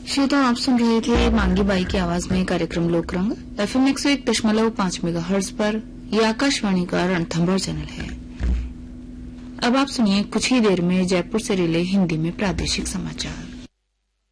श्रोता, आप सुन रहे थे मांगी बाई की आवाज में कार्यक्रम लोकरंग FM 101.5 मेगाहर्ट्ज पर। यह आकाशवाणी का रणथंभौर चैनल है। अब आप सुनिए कुछ ही देर में जयपुर से रिले हिंदी में प्रादेशिक समाचार।